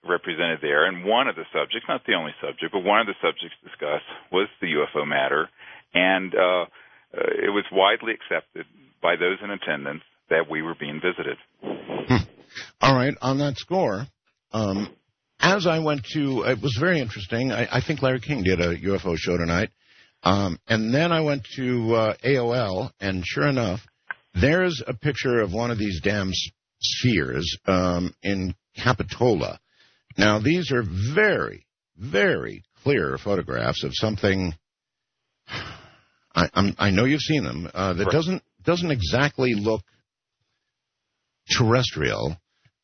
represented there, and one of the subjects, not the only subject, but one of the subjects discussed was the UFO matter, and it was widely accepted by those in attendance that we were being visited. All right, on that score, as I went to, it was very interesting. I think Larry King did a UFO show tonight, and then I went to AOL, and sure enough, there's a picture of one of these damn spheres in Capitola. Now, these are very, very clear photographs of something. I know you've seen them. That doesn't exactly look terrestrial,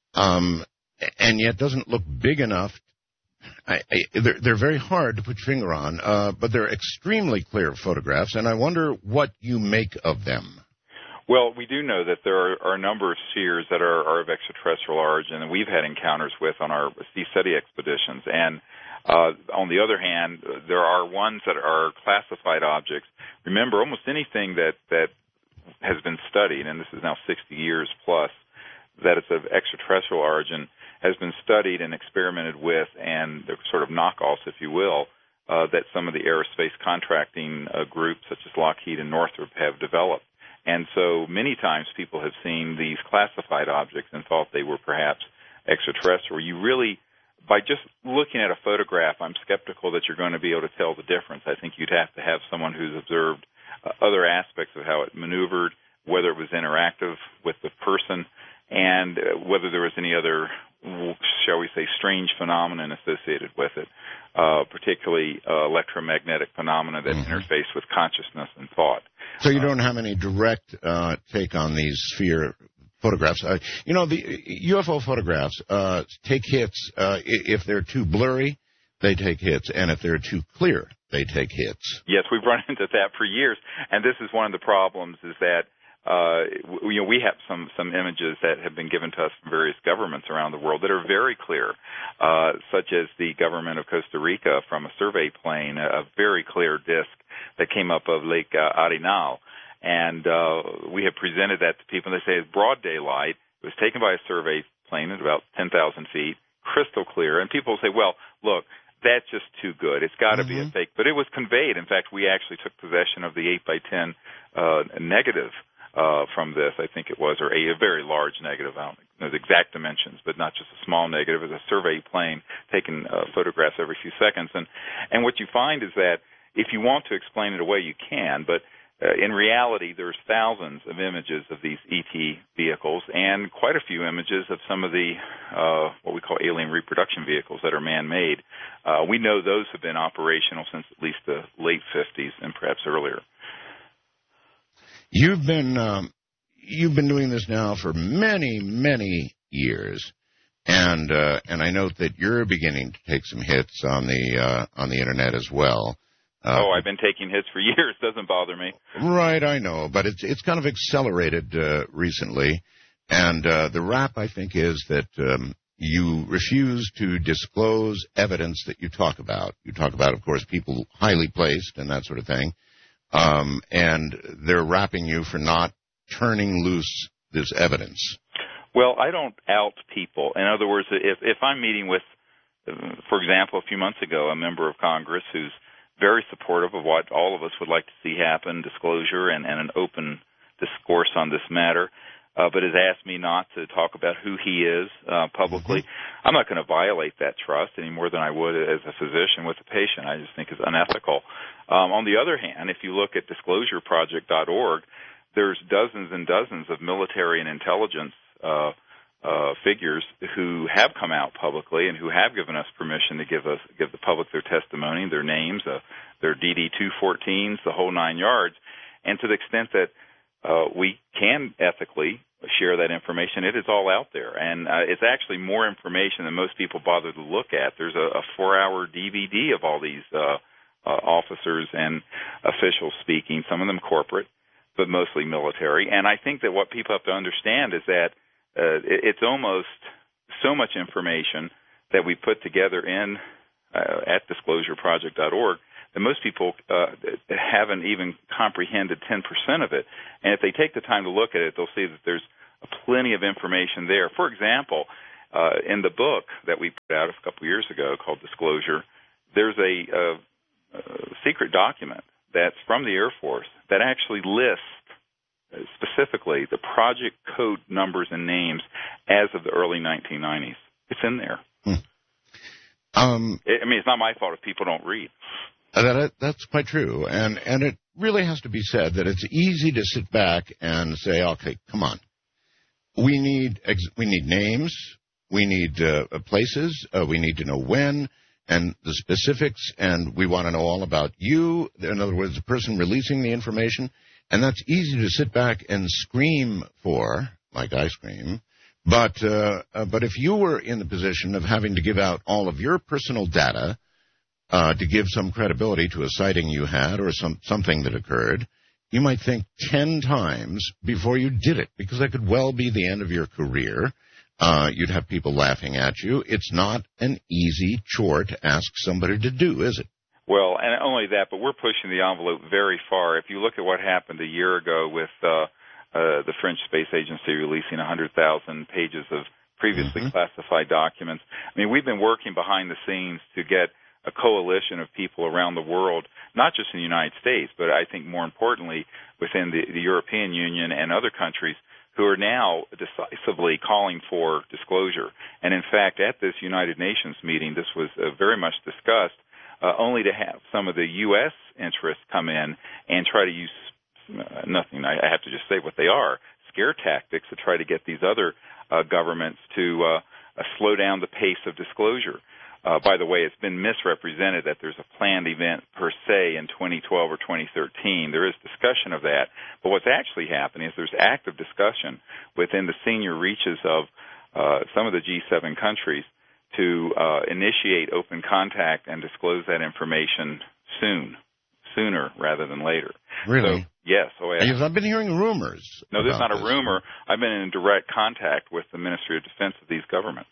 and yet doesn't look big enough. They're very hard to put your finger on, but they're extremely clear photographs, and I wonder what you make of them. Well, we do know that there are a number of spheres that are of extraterrestrial origin, and we've had encounters with on our sea study expeditions. And on the other hand, there are ones that are classified objects. Remember, almost anything that has been studied, and this is now 60 years plus, that it's of extraterrestrial origin, has been studied and experimented with, and they're sort of knockoffs, if you will, that some of the aerospace contracting groups, such as Lockheed and Northrop, have developed. And so many times people have seen these classified objects and thought they were perhaps extraterrestrial. You really, by just looking at a photograph, I'm skeptical that you're going to be able to tell the difference. I think you'd have to have someone who's observed other aspects of how it maneuvered, whether it was interactive with the person, and whether there was any other, shall we say, strange phenomenon associated with it, particularly electromagnetic phenomena that interface with consciousness and thought. So you don't have any direct take on these sphere photographs. The UFO photographs take hits. If they're too blurry, they take hits, and if they're too clear, they take hits. Yes, we've run into that for years, and this is one of the problems, is that we have some images that have been given to us from various governments around the world that are very clear, such as the government of Costa Rica from a survey plane, a very clear disc that came up of Lake Arenal. And we have presented that to people, and they say it's broad daylight. It was taken by a survey plane at about 10,000 feet, crystal clear. And people say, well, look, that's just too good. It's got to be a fake. But it was conveyed. In fact, we actually took possession of the 8x10 negative from this, I think it was, or a very large negative. I don't know the exact dimensions, but not just a small negative. It was a survey plane taking photographs every few seconds. And what you find is that if you want to explain it away, you can, but in reality, there's thousands of images of these ET vehicles and quite a few images of some of the what we call alien reproduction vehicles that are man-made. We know those have been operational since at least the late 50s and perhaps earlier. You've been doing this now for many, many years, and I note that you're beginning to take some hits on the internet as well. I've been taking hits for years. Doesn't bother me. Right, I know, but it's kind of accelerated recently, and the rap, I think, is that you refuse to disclose evidence that you talk about. You talk about, of course, people highly placed and that sort of thing. And they're rapping you for not turning loose this evidence. Well, I don't out people. In other words, if I'm meeting with, for example, a few months ago, a member of Congress who's very supportive of what all of us would like to see happen, disclosure and an open discourse on this matter, but has asked me not to talk about who he is publicly, I'm not going to violate that trust any more than I would as a physician with a patient. I just think it's unethical. On the other hand, if you look at disclosureproject.org, there's dozens and dozens of military and intelligence figures who have come out publicly and who have given us permission to give the public their testimony, their names, their DD-214s, the whole 9 yards. And to the extent that we can ethically share that information, it is all out there. And it's actually more information than most people bother to look at. There's a 4-hour DVD of all these officers and officials speaking, some of them corporate, but mostly military. And I think that what people have to understand is that it's almost so much information that we put together at disclosureproject.org that most people haven't even comprehended 10% of it. And if they take the time to look at it, they'll see that there's plenty of information there. For example, In the book that we put out a couple years ago called Disclosure, there's a secret document that's from the Air Force that actually lists specifically the project code numbers and names as of the early 1990s. It's in there. I mean, it's not my fault if people don't read. That's quite true, and it really has to be said that it's easy to sit back and say, okay, come on. We need names, we need places, we need to know when, and the specifics, and we want to know all about you. In other words, the person releasing the information. And that's easy to sit back and scream for, like I scream. But if you were in the position of having to give out all of your personal data to give some credibility to a sighting you had or something that occurred, you might think 10 times before you did it, because that could well be the end of your career. You'd have people laughing at you. It's not an easy chore to ask somebody to do, is it? Well, and not only that, but we're pushing the envelope very far. If you look at what happened a year ago with the French Space Agency releasing 100,000 pages of previously classified documents, I mean, we've been working behind the scenes to get a coalition of people around the world, not just in the United States, but I think more importantly within the European Union and other countries who are now decisively calling for disclosure. And in fact, at this United Nations meeting, this was very much discussed, only to have some of the U.S. interests come in and try to use nothing. I have to just say what they are, scare tactics to try to get these other governments to slow down the pace of disclosure. By the way, it's been misrepresented that there's a planned event per se in 2012 or 2013. There is discussion of that. But what's actually happening is there's active discussion within the senior reaches of some of the G7 countries to initiate open contact and disclose that information sooner rather than later. Really? So, yes. Oh, yeah. I've been hearing rumors. No, there's not a rumor. I've been in direct contact with the Ministry of Defense of these governments.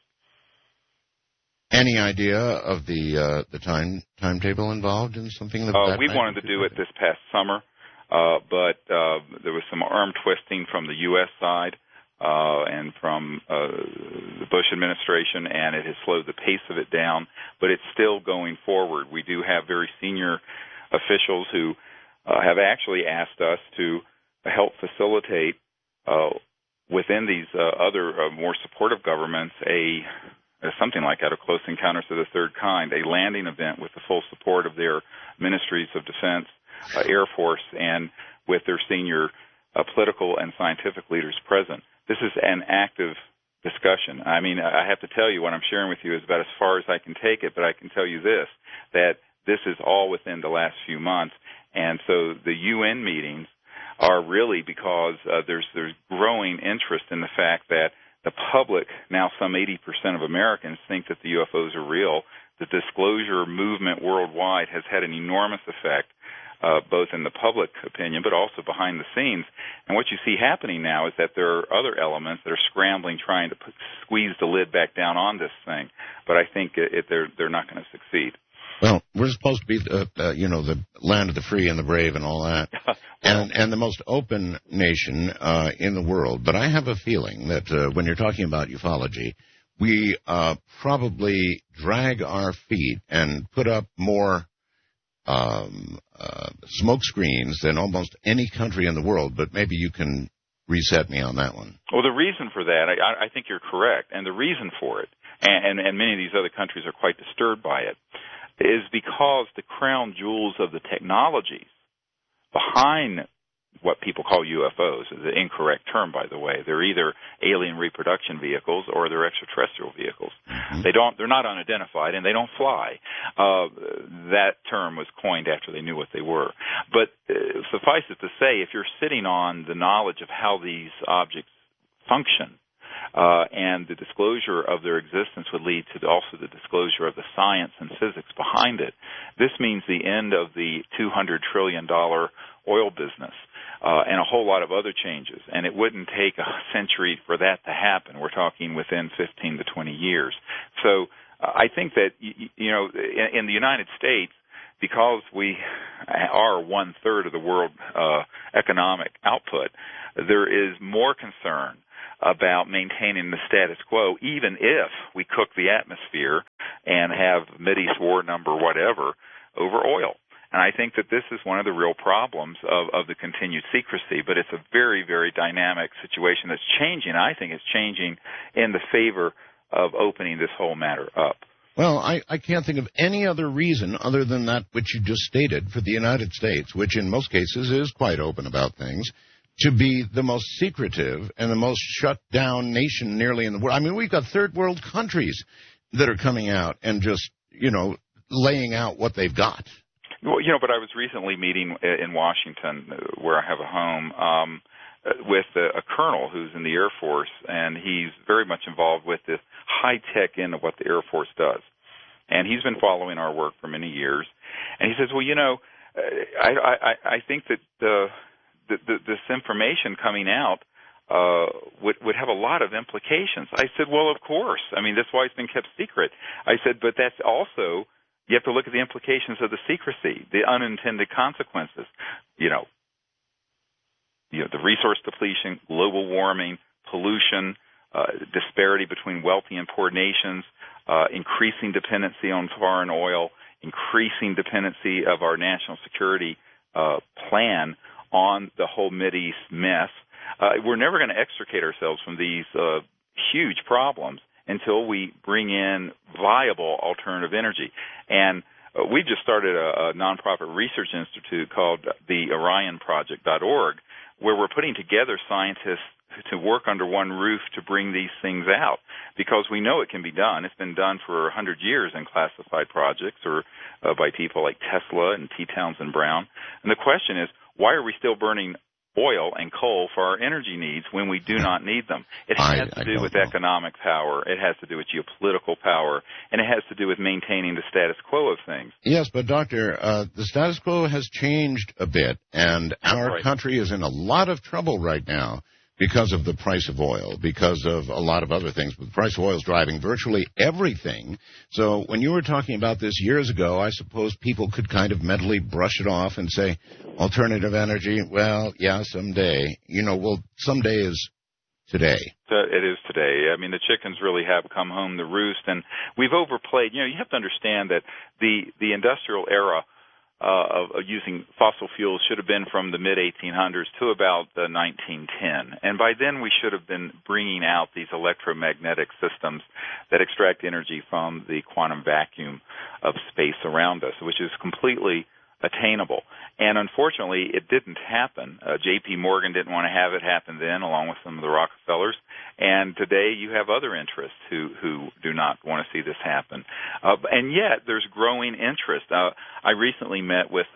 Any idea of the timetable involved in something like that? We wanted to do it this past summer, but there was some arm twisting from the U.S. side and from the Bush administration, and it has slowed the pace of it down, but it's still going forward. We do have very senior officials who have actually asked us to help facilitate within these other more supportive governments something like out of Close Encounters of the Third Kind, a landing event with the full support of their ministries of defense, Air Force, and with their senior political and scientific leaders present. This is an active discussion. I mean, I have to tell you, what I'm sharing with you is about as far as I can take it, but I can tell you this, that this is all within the last few months. And so the UN meetings are really because there's growing interest in the fact that the public, now some 80% of Americans, think that the UFOs are real. The disclosure movement worldwide has had an enormous effect, both in the public opinion but also behind the scenes. And what you see happening now is that there are other elements that are scrambling, trying to squeeze the lid back down on this thing. But I think they're not going to succeed. Well, we're supposed to be, the land of the free and the brave and all that, and the most open nation in the world. But I have a feeling that when you're talking about ufology, we probably drag our feet and put up more smoke screens than almost any country in the world. But maybe you can reset me on that one. Well, the reason for that, I think you're correct, and the reason for it, and many of these other countries are quite disturbed by it, is because the crown jewels of the technologies behind what people call UFOs is an incorrect term, by the way. They're either alien reproduction vehicles or they're extraterrestrial vehicles. Mm-hmm. They're not unidentified, and they don't fly. That term was coined after they knew what they were. But suffice it to say, if you're sitting on the knowledge of how these objects function, and the disclosure of their existence would lead to also the disclosure of the science and physics behind it. This means the end of the $200 trillion oil business and a whole lot of other changes. And it wouldn't take a century for that to happen. We're talking within 15 to 20 years. So I think that, in the United States, because we are 1/3 of the world economic output, there is more concern about maintaining the status quo, even if we cook the atmosphere and have Mideast war number whatever over oil. And I think that this is one of the real problems of the continued secrecy, but it's a very, very dynamic situation that's changing. I think it's changing in the favor of opening this whole matter up. Well, I can't think of any other reason other than that which you just stated for the United States, which in most cases is quite open about things, to be the most secretive and the most shut-down nation nearly in the world. I mean, we've got third-world countries that are coming out and just, laying out what they've got. Well, but I was recently meeting in Washington, where I have a home, with a colonel who's in the Air Force, and he's very much involved with this high-tech end of what the Air Force does. And he's been following our work for many years. And he says, well, I think that this information coming out would have a lot of implications. I said, well, of course. I mean, that's why it's been kept secret. I said, but that's also, you have to look at the implications of the secrecy, the unintended consequences. The resource depletion, global warming, pollution, disparity between wealthy and poor nations, increasing dependency on foreign oil, increasing dependency of our national security plan on the whole Mideast mess. We're never going to extricate ourselves from these huge problems until we bring in viable alternative energy. And we've just started a nonprofit research institute called the OrionProject.org, where we're putting together scientists to work under one roof to bring these things out, because we know it can be done. It's been done for 100 years in classified projects or by people like Tesla and T. Townsend Brown. And the question is, why are we still burning oil and coal for our energy needs when we do not need them? It has to do with economic power. It has to do with geopolitical power. And it has to do with maintaining the status quo of things. Yes, but, Doctor, the status quo has changed a bit, and our country is in a lot of trouble right now because of the price of oil, because of a lot of other things. But the price of oil is driving virtually everything. So when you were talking about this years ago, I suppose people could kind of mentally brush it off and say, alternative energy, well, yeah, someday. Someday is today. It is today. I mean, the chickens really have come home to roost, and we've overplayed. You have to understand that the industrial era of using fossil fuels should have been from the mid-1800s to about 1910. And by then we should have been bringing out these electromagnetic systems that extract energy from the quantum vacuum of space around us, which is completely attainable. And unfortunately, it didn't happen. J.P. Morgan didn't want to have it happen then, along with some of the Rockefellers. And today you have other interests who do not want to see this happen. And yet there's growing interest. I recently met with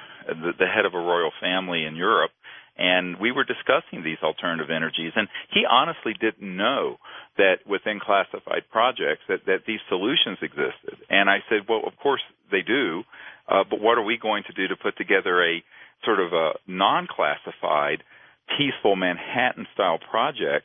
the head of a royal family in Europe, and we were discussing these alternative energies. And he honestly didn't know that within classified projects that these solutions existed. And I said, well, of course they do. But what are we going to do to put together a sort of a non-classified, peaceful Manhattan-style project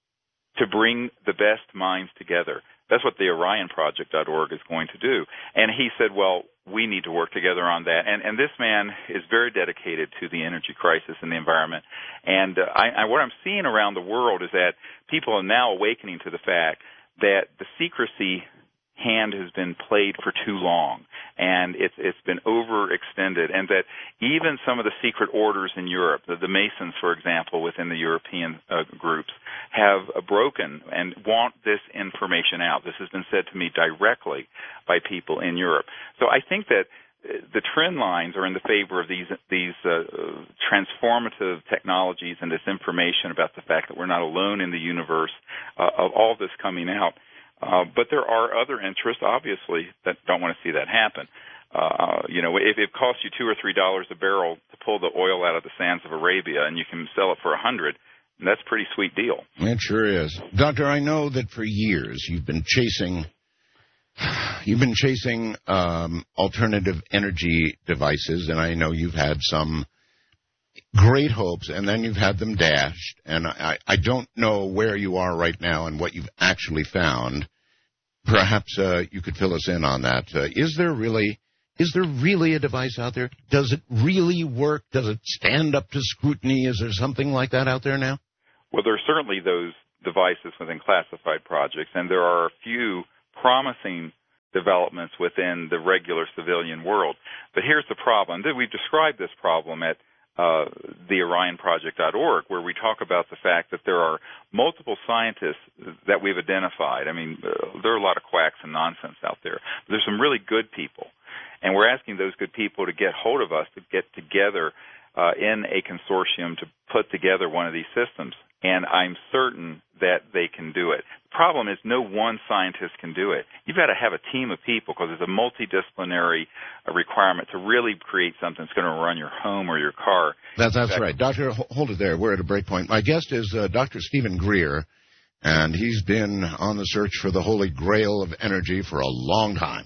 to bring the best minds together? That's what the OrionProject.org is going to do. And he said, well, we need to work together on that. And this man is very dedicated to the energy crisis and the environment. And what I'm seeing around the world is that people are now awakening to the fact that the secrecy hand has been played for too long, and it's been overextended, and that even some of the secret orders in Europe, the Masons, for example, within the European groups, have broken and want this information out. This has been said to me directly by people in Europe. So I think that the trend lines are in the favor of these transformative technologies and this information about the fact that we're not alone in the universe, of all this coming out. But there are other interests, obviously, that don't want to see that happen. If it costs you $2 or $3 a barrel to pull the oil out of the sands of Arabia, and you can sell it for $100, that's a pretty sweet deal. It sure is, Doctor. I know that for years you've been chasing alternative energy devices, and I know you've had some great hopes, and then you've had them dashed, and I don't know where you are right now and what you've actually found. Perhaps you could fill us in on that. Is there really a device out there? Does it really work? Does it stand up to scrutiny? Is there something like that out there now? Well, there are certainly those devices within classified projects, and there are a few promising developments within the regular civilian world. But here's the problem. We've described this problem at the OrionProject.org, where we talk about the fact that there are multiple scientists that we've identified. I mean, there are a lot of quacks and nonsense out there. But there's some really good people, and we're asking those good people to get hold of us, to get together in a consortium to put together one of these systems. And I'm certain that they can do it. The problem is no one scientist can do it. You've got to have a team of people because it's a multidisciplinary requirement to really create something that's going to run your home or your car. That's right. Doctor, hold it there. We're at a break point. My guest is Dr. Stephen Greer, and he's been on the search for the holy grail of energy for a long time.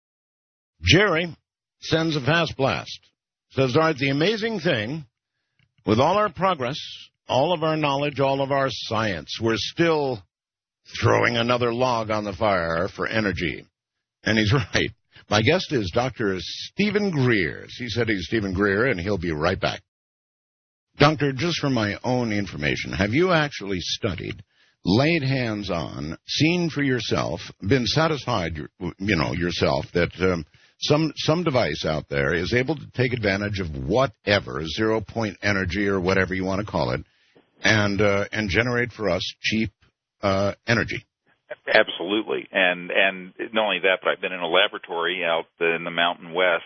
Jerry sends a fast blast. Says, all right, the amazing thing, with all our progress, all of our knowledge, all of our science, we're still throwing another log on the fire for energy. And he's right. My guest is Dr. Stephen Greer. He said he's Stephen Greer, and he'll be right back. Doctor, just for my own information, have you actually studied, laid hands on, seen for yourself, been satisfied, yourself that some device out there is able to take advantage of whatever, zero-point energy or whatever you want to call it, and generate for us cheap energy? Absolutely. And not only that, but I've been in a laboratory out in the Mountain West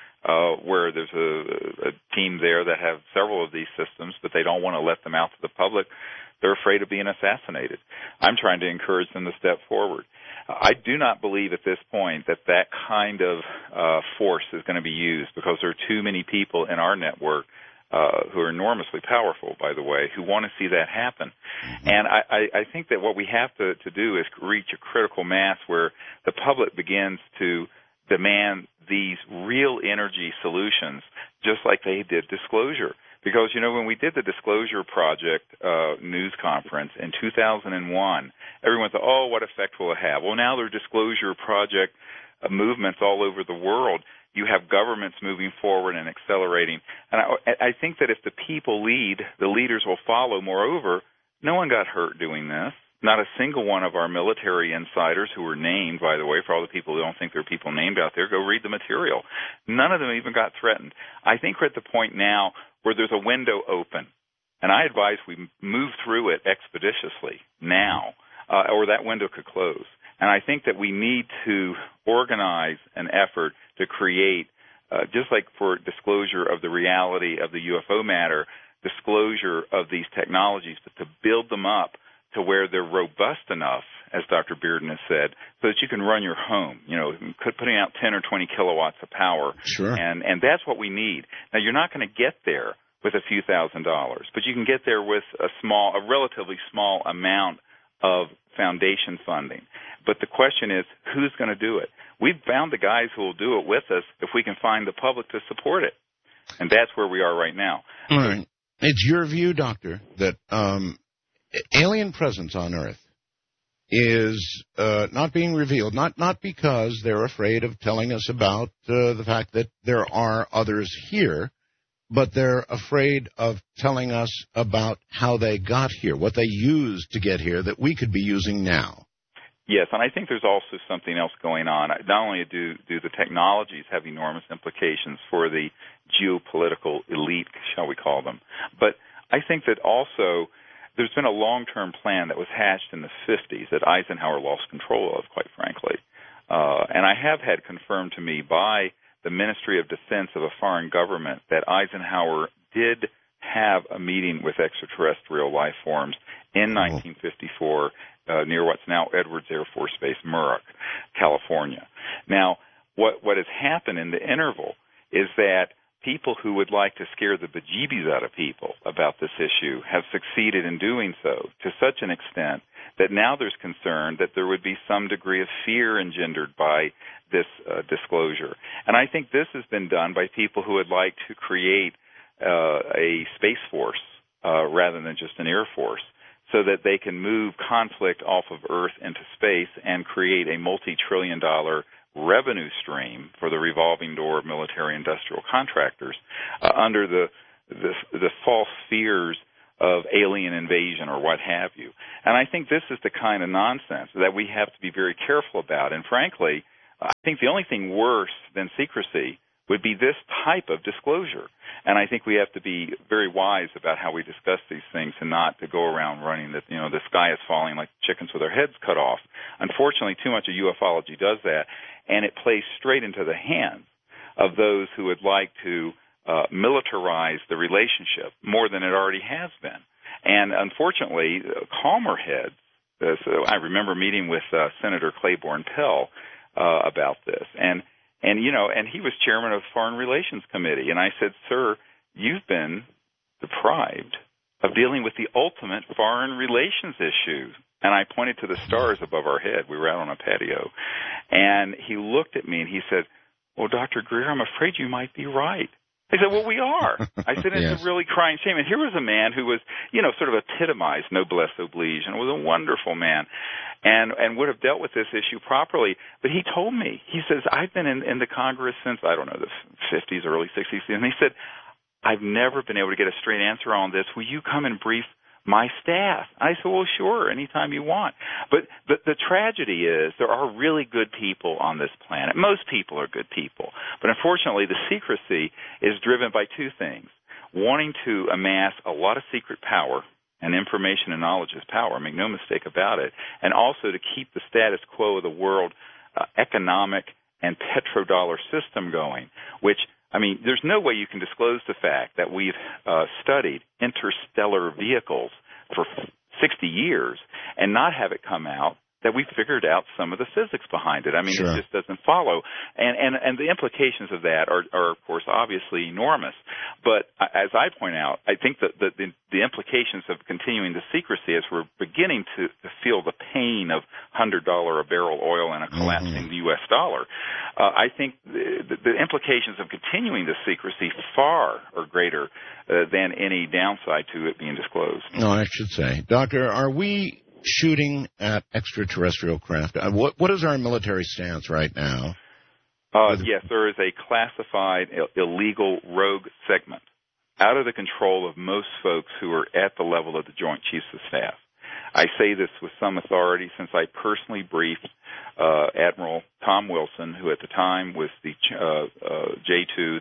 where there's a team there that have several of these systems, but they don't want to let them out to the public. They're afraid of being assassinated. I'm trying to encourage them to step forward. I do not believe at this point that that kind of force is going to be used because there are too many people in our network who are enormously powerful, by the way, who want to see that happen. And I think that what we have to do is reach a critical mass where the public begins to demand these real energy solutions, just like they did disclosure. Because, when we did the Disclosure Project news conference in 2001, everyone thought, oh, what effect will it have? Well, now there are Disclosure Project movements all over the world. You have governments moving forward and accelerating. And I think that if the people lead, the leaders will follow. Moreover, no one got hurt doing this. Not a single one of our military insiders who were named, by the way, for all the people who don't think there are people named out there, go read the material. None of them even got threatened. I think we're at the point now where there's a window open, and I advise we move through it expeditiously now, or that window could close. And I think that we need to organize an effort to create, just like for disclosure of the reality of the UFO matter, disclosure of these technologies, but to build them up to where they're robust enough, as Dr. Bearden has said, so that you can run your home, putting out 10 or 20 kilowatts of power. Sure. And that's what we need. Now, you're not going to get there with a few $1,000s, but you can get there with a relatively small amount of foundation funding. But the question is, who's going to do it? We've found the guys who will do it with us if we can find the public to support it. And that's where we are right now. All right. It's your view, Doctor, that alien presence on Earth is not being revealed, not because they're afraid of telling us about the fact that there are others here, but they're afraid of telling us about how they got here, what they used to get here that we could be using now. Yes, and I think there's also something else going on. Not only do the technologies have enormous implications for the geopolitical elite, shall we call them, but I think that also there's been a long-term plan that was hatched in the 50s that Eisenhower lost control of, quite frankly. And I have had confirmed to me by the Ministry of Defense of a foreign government that Eisenhower did have a meeting with extraterrestrial life forms in 1954 near what's now Edwards Air Force Base, Muroc, California. Now, what has happened in the interval is that people who would like to scare the bejeebies out of people about this issue have succeeded in doing so to such an extent that now there's concern that there would be some degree of fear engendered by this disclosure. And I think this has been done by people who would like to create a space force rather than just an air force, so that they can move conflict off of Earth into space and create a multi-trillion-dollar revenue stream for the revolving door of military industrial contractors under the false fears of alien invasion or what have you. And I think this is the kind of nonsense that we have to be very careful about. And frankly, I think the only thing worse than secrecy would be this type of disclosure. And I think we have to be very wise about how we discuss these things and not to go around running that, the sky is falling like chickens with their heads cut off. Unfortunately, too much of ufology does that, and it plays straight into the hands of those who would like to militarize the relationship more than it already has been. And unfortunately, calmer heads, so I remember meeting with Senator Claiborne Pell about this, and he was chairman of the Foreign Relations Committee, and I said, sir, you've been deprived of dealing with the ultimate foreign relations issue. And I pointed to the stars above our head. We were out on a patio, and he looked at me and he said, well, Dr. Greer, I'm afraid you might be right. I said, well, we are. I said, it's Yes. a really crying shame. And here was a man who was, sort of epitomized noblesse oblige, and was a wonderful man, and would have dealt with this issue properly. But he told me, he says, I've been in the Congress since, I don't know, the 50s, early 60s. And he said, I've never been able to get a straight answer on this. Will you come and brief my staff? I said, well, sure, anytime you want. But the tragedy is there are really good people on this planet. Most people are good people. But unfortunately, the secrecy is driven by two things: wanting to amass a lot of secret power, and information and knowledge is power, make no mistake about it, and also to keep the status quo of the world economic and petrodollar system going, which, there's no way you can disclose the fact that we've studied interstellar vehicles for 60 years and not have it come out that we figured out some of the physics behind it. Sure. It just doesn't follow. And the implications of that are, of course, obviously enormous. But as I point out, I think that the implications of continuing the secrecy, as we're beginning to feel the pain of $100 a barrel oil and a collapsing U.S. dollar, I think the implications of continuing the secrecy far are greater than any downside to it being disclosed. No, I should say. Doctor, are we shooting at extraterrestrial craft? What is our military stance right now? Yes, there is a classified illegal rogue segment out of the control of most folks who are at the level of the Joint Chiefs of Staff. I say this with some authority since I personally briefed Admiral Tom Wilson, who at the time was the J2,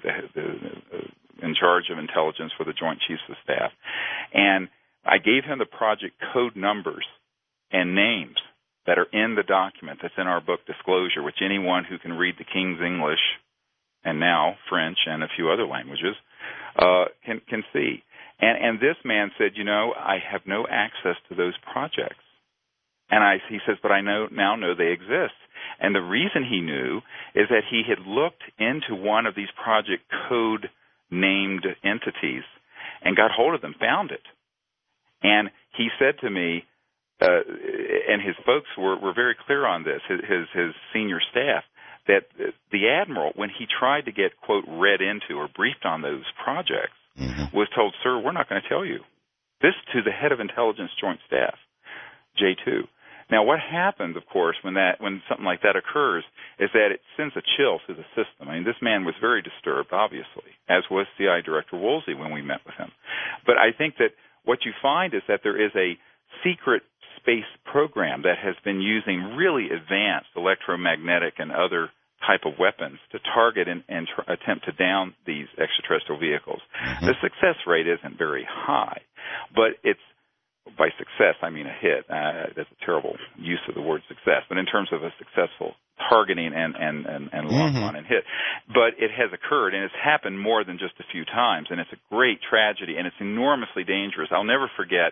in charge of intelligence for the Joint Chiefs of Staff. And I gave him the project code numbers and names that are in the document that's in our book Disclosure, which anyone who can read the King's English and now French and a few other languages can see. And this man said, I have no access to those projects. And he says, but I now know they exist. And the reason he knew is that he had looked into one of these project code named entities and got hold of them, found it. And he said to me, and his folks were very clear on this, his senior staff, that the admiral, when he tried to get, quote, read into or briefed on those projects, was told, sir, we're not going to tell you. This to the head of intelligence joint staff, J2. Now, what happens, of course, when something like that occurs is that it sends a chill through the system. This man was very disturbed, obviously, as was CI Director Woolsey when we met with him. But I think that what you find is that there is a secret space program that has been using really advanced electromagnetic and other type of weapons to target and attempt to down these extraterrestrial vehicles. The success rate isn't very high, but it's, by success, I mean a hit. That's a terrible use of the word success, but in terms of a successful targeting and lock on and hit. But it has occurred, and it's happened more than just a few times, and it's a great tragedy, and it's enormously dangerous. I'll never forget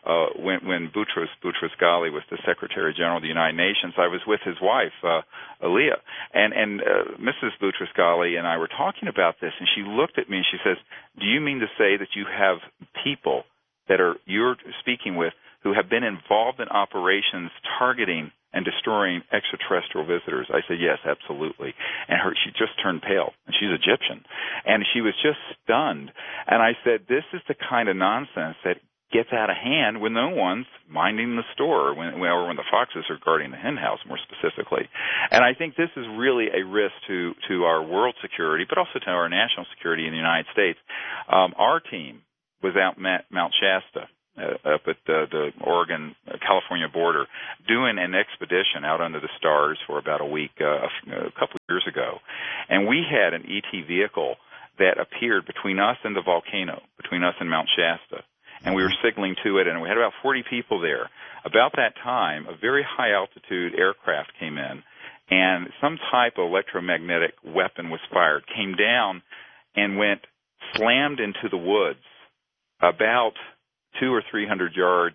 when Boutros Ghali was the Secretary General of the United Nations. I was with his wife, Aaliyah, and Mrs. Boutros Ghali and I were talking about this, and she looked at me and she says, do you mean to say that you have people that you're speaking with who have been involved in operations targeting and destroying extraterrestrial visitors? I said, yes, absolutely. And she just turned pale, and she's Egyptian, and she was just stunned. And I said, this is the kind of nonsense that gets out of hand when no one's minding the store, or when the foxes are guarding the hen house, more specifically. And I think this is really a risk to our world security, but also to our national security in the United States. Our team was out Mount Shasta, up at the Oregon-California border, doing an expedition out under the stars for about a week a couple of years ago. And we had an ET vehicle that appeared between us and the volcano, between us and Mount Shasta. And we were signaling to it, and we had about 40 people there. About that time, a very high-altitude aircraft came in, and some type of electromagnetic weapon was fired, came down, and slammed into the woods about 200 or 300 yards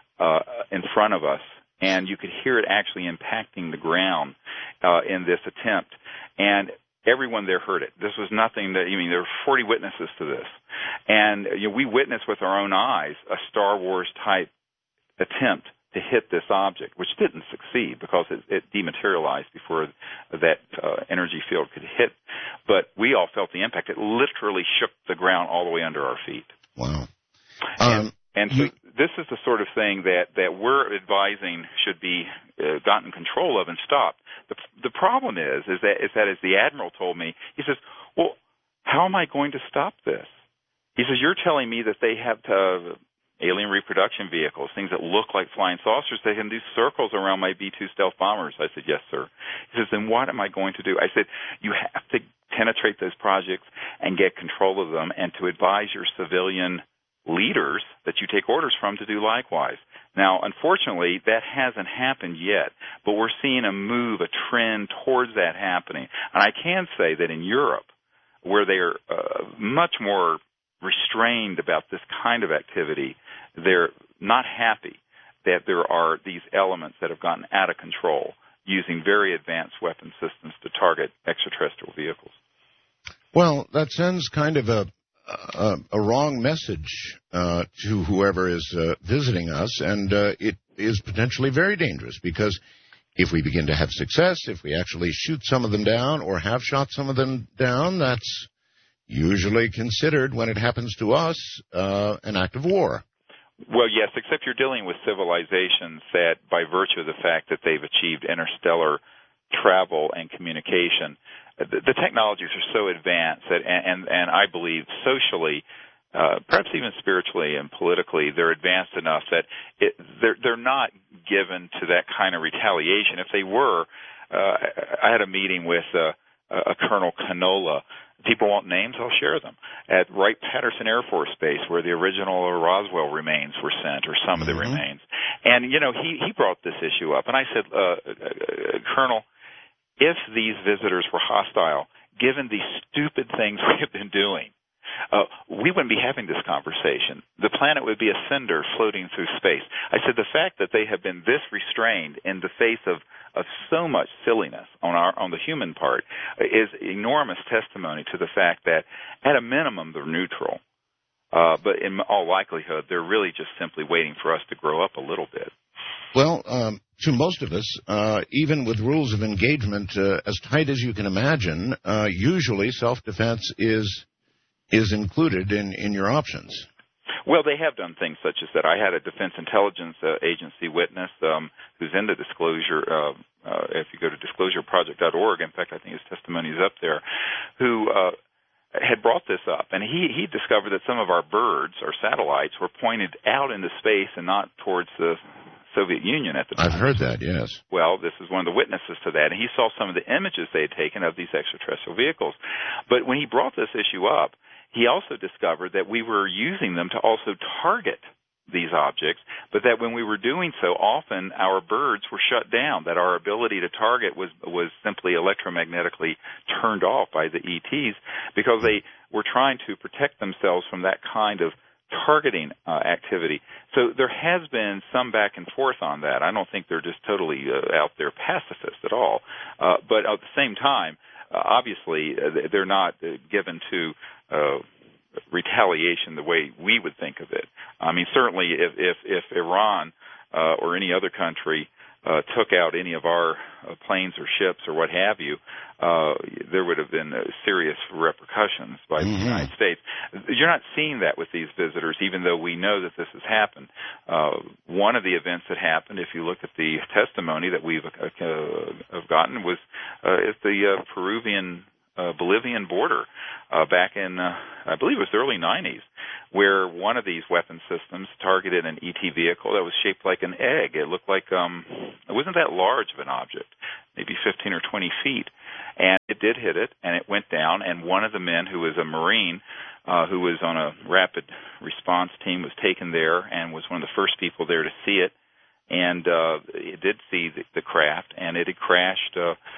in front of us, and you could hear it actually impacting the ground in this attempt. And everyone there heard it. This was nothing that, there were 40 witnesses to this. And we witnessed with our own eyes a Star Wars-type attempt to hit this object, which didn't succeed because it dematerialized before that energy field could hit. But we all felt the impact. It literally shook the ground all the way under our feet. Wow. And so this is the sort of thing that we're advising should be gotten control of and stopped. The problem is that as the Admiral told me, he says, well, how am I going to stop this? He says, you're telling me that they have alien reproduction vehicles, things that look like flying saucers. They can do circles around my B-2 stealth bombers. I said, yes, sir. He says, then what am I going to do? I said, you have to penetrate those projects and get control of them and to advise your civilian leaders that you take orders from to do likewise. Now, unfortunately, that hasn't happened yet, but we're seeing a move, a trend towards that happening. And I can say that in Europe, where they're much more restrained about this kind of activity, they're not happy that there are these elements that have gotten out of control using very advanced weapon systems to target extraterrestrial vehicles. Well, that sends kind of a wrong message to whoever is visiting us, and it is potentially very dangerous because if we begin to have success, if we actually shoot some of them down or have shot some of them down, that's usually considered, when it happens to us, an act of war. Well, yes, except you're dealing with civilizations that, by virtue of the fact that they've achieved interstellar travel and communication, the technologies are so advanced that, and I believe socially, perhaps even spiritually and politically, they're advanced enough that they're not given to that kind of retaliation. If they were, I had a meeting with a Colonel Canola. People want names, I'll share them. At Wright-Patterson Air Force Base, where the original Roswell remains were sent, or some of the remains. And, he brought this issue up. And I said, Colonel, if these visitors were hostile, given the stupid things we have been doing, we wouldn't be having this conversation. The planet would be a cinder floating through space. I said the fact that they have been this restrained in the face of so much silliness on the human part is enormous testimony to the fact that, at a minimum, they're neutral. But in all likelihood, they're really just simply waiting for us to grow up a little bit. Well, to most of us, even with rules of engagement as tight as you can imagine, usually self-defense is included in your options. Well, they have done things such as that. I had a Defense Intelligence Agency witness who's into disclosure. If you go to disclosureproject.org, in fact, I think his testimony is up there, who had brought this up. And he discovered that some of our birds, our satellites, were pointed out into space and not towards the Soviet Union at the time. I've heard that, yes. Well, this is one of the witnesses to that, and he saw some of the images they had taken of these extraterrestrial vehicles. But when he brought this issue up, he also discovered that we were using them to also target these objects, but that when we were doing so, often our birds were shut down, that our ability to target was simply electromagnetically turned off by the ETs because they were trying to protect themselves from that kind of targeting activity. So there has been some back and forth on that. I don't think they're just totally out there pacifists at all. But at the same time, obviously, they're not given to retaliation the way we would think of it. I mean, certainly if Iran or any other country took out any of our planes or ships or what have you, there would have been serious repercussions by the United States. You're not seeing that with these visitors, even though we know that this has happened. One of the events that happened, if you look at the testimony that we've gotten, was at the Peruvian Bolivian border back in, I believe it was the early 90s, where one of these weapon systems targeted an ET vehicle that was shaped like an egg. It looked like it wasn't that large of an object, maybe 15 or 20 feet. And it did hit it, and it went down, and one of the men, who was a Marine, who was on a rapid response team, was taken there and was one of the first people there to see it. And it did see the craft, and it had crashed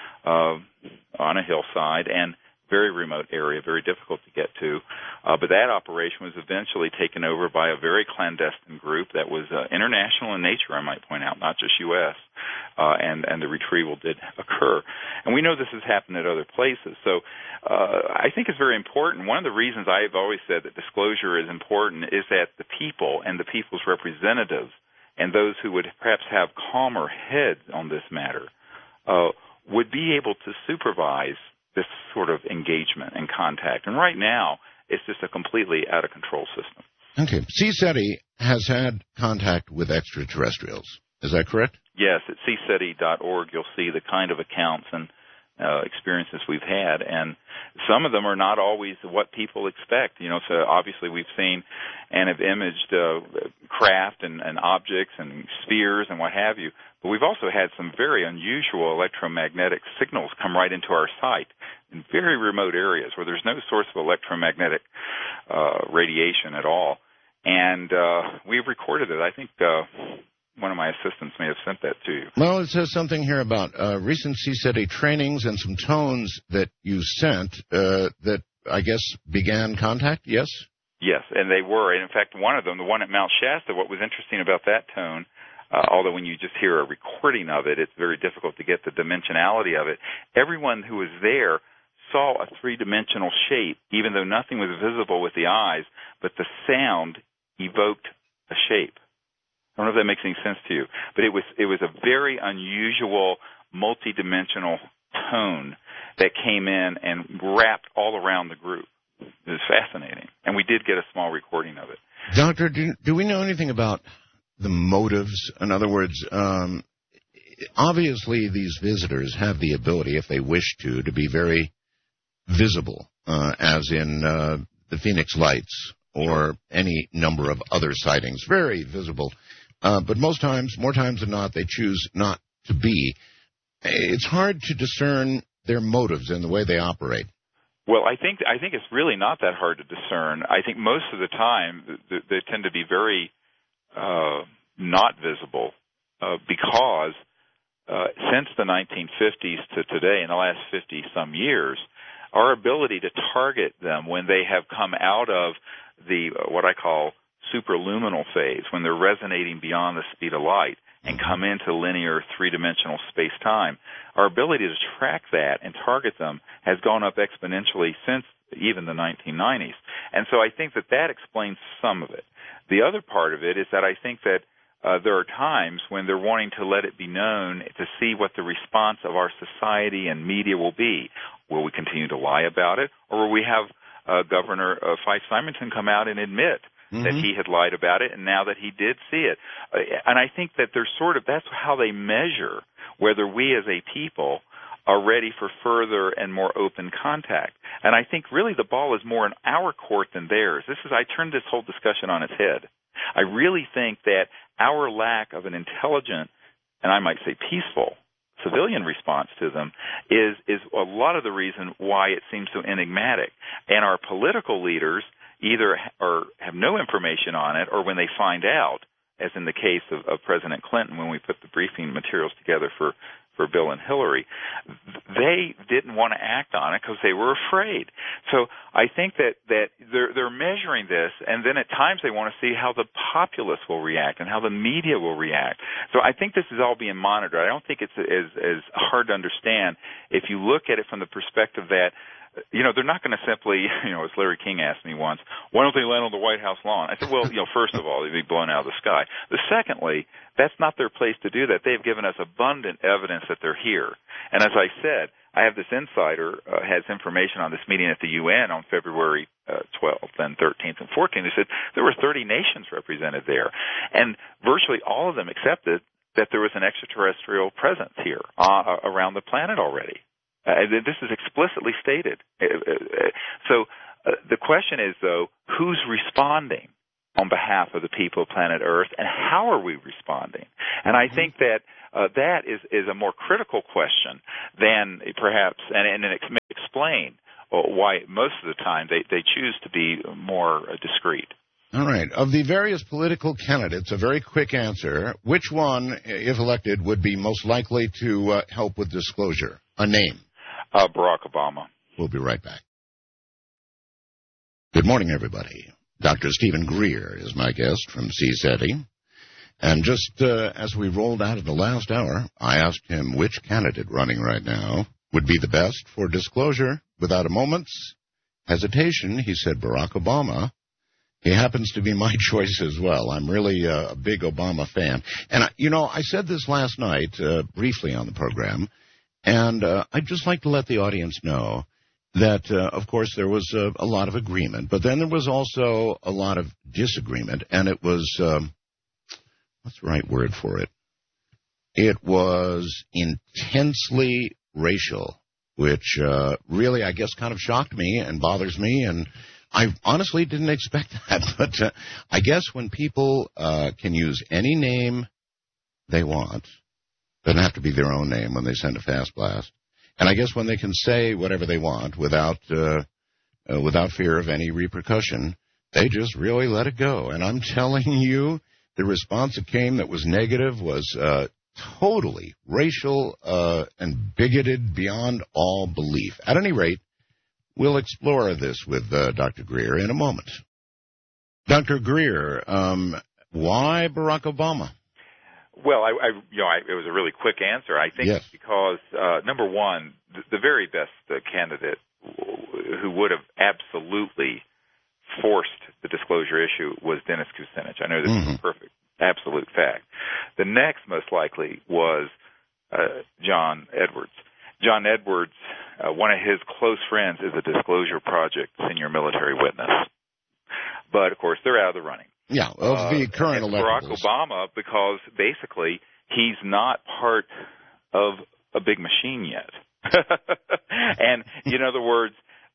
on a hillside, and very remote area, very difficult to get to. But that operation was eventually taken over by a very clandestine group that was international in nature, I might point out, not just U.S., and the retrieval did occur. And we know this has happened at other places. So I think it's very important. One of the reasons I've always said that disclosure is important is that the people and the people's representatives and those who would perhaps have calmer heads on this matter would be able to supervise this sort of engagement and contact. And right now, it's just a completely out-of-control system. Okay. CSETI has had contact with extraterrestrials. Is that correct? Yes. At cseti.org, you'll see the kind of accounts and experiences we've had, and some of them are not always what people expect. So obviously we've seen and have imaged craft and objects and spheres and what have you, but we've also had some very unusual electromagnetic signals come right into our sight in very remote areas where there's no source of electromagnetic radiation at all. And we've recorded it. I think one of my assistants may have sent that to you. Well, it says something here about recent CSETI trainings and some tones that you sent that, I guess, began contact, yes? Yes, and they were. And in fact, one of them, the one at Mount Shasta, what was interesting about that tone, although when you just hear a recording of it, it's very difficult to get the dimensionality of it, everyone who was there saw a three-dimensional shape, even though nothing was visible with the eyes, but the sound evoked a shape. I don't know if that makes any sense to you, but it was a very unusual, multi-dimensional tone that came in and wrapped all around the group. It was fascinating, and we did get a small recording of it. Doctor, do we know anything about the motives? In other words, obviously these visitors have the ability, if they wish to be very visible, as in the Phoenix Lights or any number of other sightings, very visible. But more times than not, they choose not to be. It's hard to discern their motives and the way they operate. Well, I think it's really not that hard to discern. I think most of the time they tend to be very not visible because since the 1950s to today, in the last 50-some years, our ability to target them when they have come out of the what I call superluminal phase, when they're resonating beyond the speed of light and come into linear three-dimensional space-time, our ability to track that and target them has gone up exponentially since even the 1990s. And so I think that explains some of it. The other part of it is that I think that there are times when they're wanting to let it be known to see what the response of our society and media will be. Will we continue to lie about it, or will we have Governor Fife Symington come out and admit that he had lied about it, and now that he did see it? And I think that that's how they measure whether we as a people are ready for further and more open contact. And I think really the ball is more in our court than theirs. I turned this whole discussion on its head. I really think that our lack of an intelligent, and I might say peaceful, civilian response to them is a lot of the reason why it seems so enigmatic. And our political leaders either have no information on it, or when they find out, as in the case of President Clinton when we put the briefing materials together for Bill and Hillary, they didn't want to act on it because they were afraid. So I think that they're measuring this, and then at times they want to see how the populace will react and how the media will react. So I think this is all being monitored. I don't think it's as hard to understand if you look at it from the perspective that they're not going to simply, as Larry King asked me once, why don't they land on the White House lawn? I said, well, first of all, they'd be blown out of the sky. Secondly, that's not their place to do that. They've given us abundant evidence that they're here. And as I said, I have this insider has information on this meeting at the UN on February 12th and 13th and 14th. They said there were 30 nations represented there, and virtually all of them accepted that there was an extraterrestrial presence here around the planet already. This is explicitly stated. So The question is, though, who's responding on behalf of the people of planet Earth, and how are we responding? And I think that that is a more critical question than perhaps, and it may explain why most of the time they choose to be more discreet. All right. Of the various political candidates, a very quick answer. Which one, if elected, would be most likely to help with disclosure? A name. Barack Obama. We'll be right back. Good morning, everybody. Dr. Stephen Greer is my guest from CSETI. And just as we rolled out of the last hour, I asked him which candidate running right now would be the best for disclosure. Without a moment's hesitation, he said Barack Obama. He happens to be my choice as well. I'm really a big Obama fan. And, I said this last night briefly on the program, and I'd just like to let the audience know that, of course, there was a lot of agreement, but then there was also a lot of disagreement, and it was, what's the right word for it? It was intensely racial, which really, I guess, kind of shocked me and bothers me, and I honestly didn't expect that, but I guess when people can use any name they want, doesn't have to be their own name when they send a fast blast, and I guess when they can say whatever they want without fear of any repercussion, they just really let it go. And I'm telling you, the response that came that was negative was totally racial and bigoted beyond all belief. At any rate, we'll explore this with Dr. Greer in a moment. Dr. Greer, why Barack Obama? Well, it was a really quick answer. I think yes. It's because, number one, the very best candidate who would have absolutely forced the disclosure issue was Dennis Kucinich. I know this is a perfect, absolute fact. The next most likely was John Edwards. John Edwards, one of his close friends is a Disclosure Project senior military witness. But, of course, they're out of the running. Yeah, of the current elections. Barack Obama, because basically he's not part of a big machine yet. And, in other words,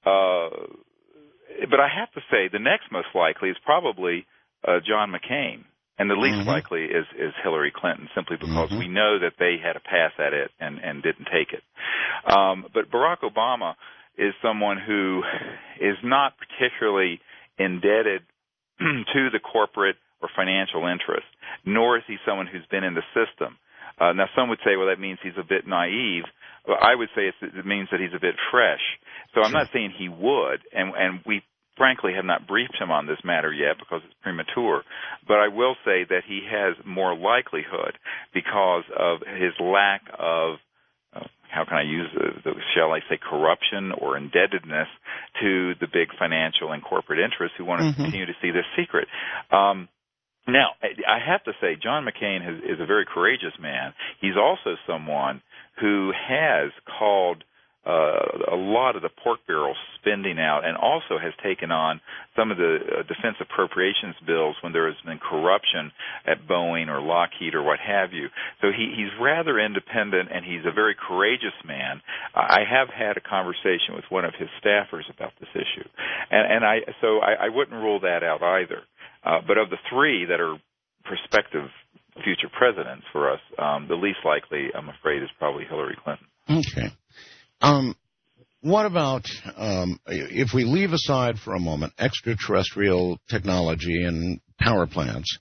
but I have to say the next most likely is probably John McCain. And the least likely is Hillary Clinton, simply because we know that they had a pass at it and didn't take it. But Barack Obama is someone who is not particularly indebted to the corporate or financial interest, nor is he someone who's been in the system. Now, some would say, well, that means he's a bit naive. Well, I would say it means that he's a bit fresh. So I'm not saying he would, and we frankly have not briefed him on this matter yet because it's premature. But I will say that he has more likelihood because of his lack of, how can I use shall I say, corruption or indebtedness to the big financial and corporate interests who want to continue to see this secret. Now, I have to say, John McCain is a very courageous man. He's also someone who has called a lot of the pork barrel spending out, and also has taken on some of the defense appropriations bills when there has been corruption at Boeing or Lockheed or what have you. So he's rather independent, and he's a very courageous man. I have had a conversation with one of his staffers about this issue, and I wouldn't rule that out either. But of the three that are prospective future presidents for us, the least likely, I'm afraid, is probably Hillary Clinton. Okay. What about, if we leave aside for a moment extraterrestrial technology and power plants,